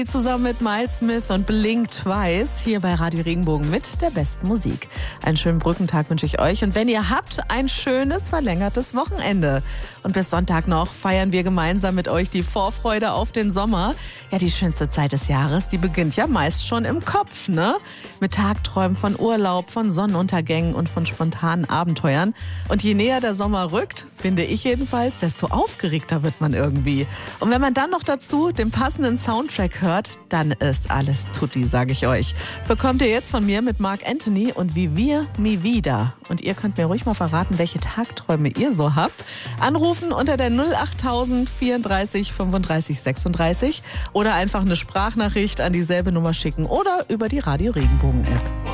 Zusammen mit Miles Smith und Blink Twice hier bei Radio Regenbogen mit der besten Musik. Einen schönen Brückentag wünsche ich euch und wenn ihr habt, ein schönes verlängertes Wochenende. Und bis Sonntag noch feiern wir gemeinsam mit euch die Vorfreude auf den Sommer. Ja, die schönste Zeit des Jahres, die beginnt ja meist schon im Kopf, ne? Mit Tagträumen von Urlaub, von Sonnenuntergängen und von spontanen Abenteuern. Und je näher der Sommer rückt, finde ich jedenfalls, desto aufgeregter wird man irgendwie. Und wenn man dann noch dazu den passenden Soundtrack hört, dann ist alles tutti, sage ich euch. Bekommt ihr jetzt von mir mit Marc Anthony und Vivir Mi Vida. Und ihr könnt mir ruhig mal verraten, welche Tagträume ihr so habt. Anrufen unter der 08000 34 35 36 oder einfach eine Sprachnachricht an dieselbe Nummer schicken oder über die Radio Regenbogen App.